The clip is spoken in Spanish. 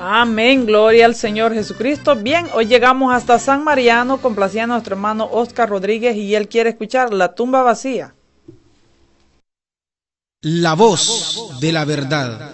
Amén, gloria al Señor Jesucristo. Bien, hoy llegamos hasta San Mariano, complaciendo a nuestro hermano Oscar Rodríguez y él quiere escuchar La tumba vacía. La voz de la verdad.